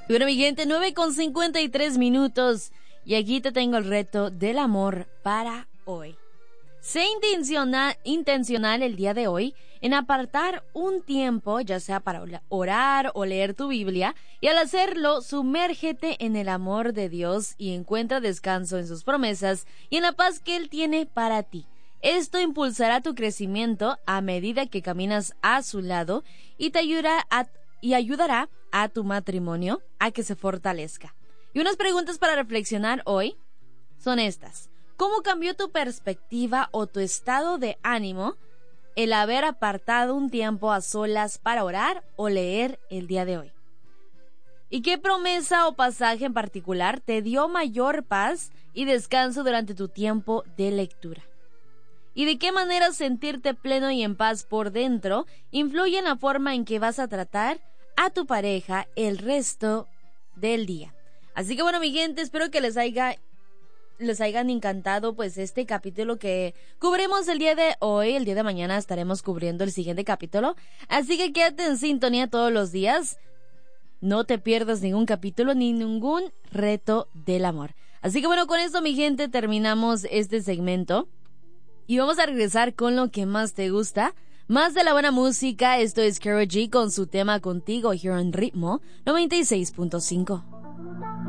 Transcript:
Bueno, mi gente, 9:53 y aquí te tengo el reto del amor para hoy. Sé intencional el día de hoy en apartar un tiempo, ya sea para orar o leer tu Biblia, y al hacerlo, sumérgete en el amor de Dios y encuentra descanso en sus promesas y en la paz que Él tiene para ti. Esto impulsará tu crecimiento a medida que caminas a su lado y te ayudará a tu matrimonio a que se fortalezca. Y unas preguntas para reflexionar hoy son estas. ¿Cómo cambió tu perspectiva o tu estado de ánimo el haber apartado un tiempo a solas para orar o leer el día de hoy? ¿Y qué promesa o pasaje en particular te dio mayor paz y descanso durante tu tiempo de lectura? ¿Y de qué manera sentirte pleno y en paz por dentro influye en la forma en que vas a tratar a tu pareja el resto del día? Así que bueno, mi gente, espero que les hayan encantado pues este capítulo que cubrimos el día de hoy. El día de mañana estaremos cubriendo el siguiente capítulo, así que quédate en sintonía todos los días. No te pierdas ningún capítulo ni ningún reto del amor. Así que bueno, con esto, mi gente, terminamos este segmento y vamos a regresar con lo que más te gusta, más de la buena música. Esto es Karol G con su tema Contigo, here en Ritmo 96.5.